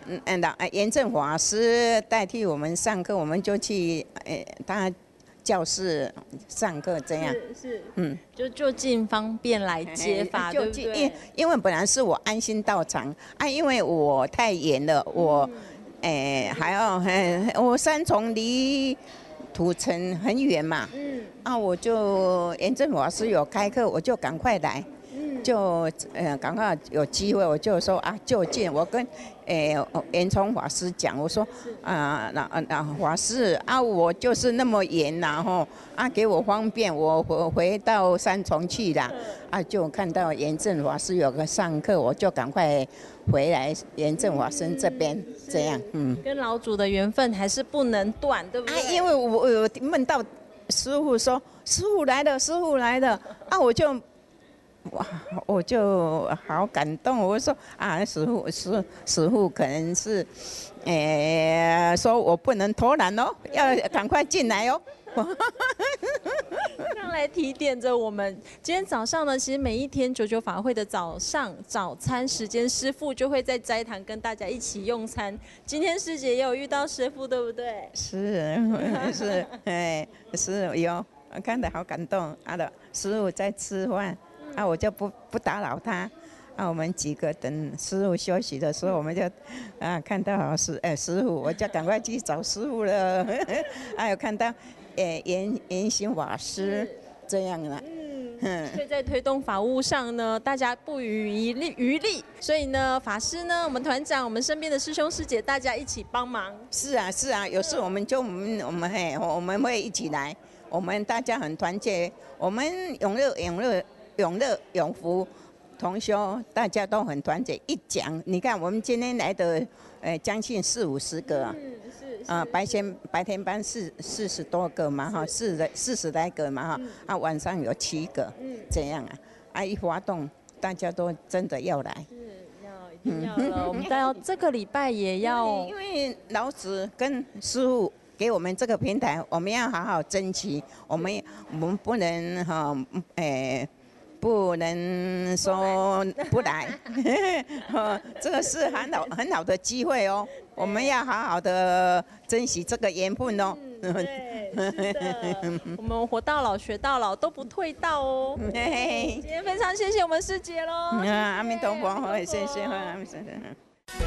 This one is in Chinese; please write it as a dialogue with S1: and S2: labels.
S1: 严正法师代替我们上课，我们就去他教室上课这样。
S2: 是，就近方便来接法，对不对？
S1: 因为本来是我安心道场啊，因为我太远了，我还要我三重离土城很远嘛，我就严正法师有开课，我就赶快来。就赶快有机会，我就说就近。我跟严聪法师讲，我说法师我就是那么远然后给我方便，我回到三重去啦。就看到严正法师有个上课，我就赶快回来严正法师这边这样。
S2: 跟老祖的缘分还是不能断，对不对？
S1: 因为我梦到师父说师父来了，师父来了我就好感动，我说师父可能是，说我不能偷懒哦，要赶快进来哦。
S2: 上来提点着我们。今天早上呢，其实每一天99法会的早上早餐时间，师父就会在斋堂跟大家一起用餐。今天师姐也有遇到师父，对不对？
S1: 是，是有，看得好感动。师父在吃饭。我就不打扰他，我们几个等师父休息的时候，我们就看到师父，我就赶快去找师父了。有看到严行法师这样了。
S2: 所以在推动法务上呢，大家不遗余力。所以呢，法师呢，我们团长，我们身边的师兄师姐，大家一起帮忙。
S1: 是啊，有事我们会一起来，我们大家很团结，我们永乐永福同修，大家都很团结。一讲，你看我们今天来的，将近40-50个白天班40多个嘛哈，40来个嘛哈，晚上有7个，这样一发动，大家都真的要来。
S2: 一定要了，我们到这个礼拜也要，
S1: 因为老子跟师父给我们这个平台，我们要好好珍惜，我们不能不能说不来，这个是很好的机会哦，我们要好好的珍惜这个缘分哦。
S2: 对，是的，我们活到老学到老都不退道哦。今天非常谢谢我们师姐喽，
S1: 阿弥陀佛，谢谢阿弥陀佛。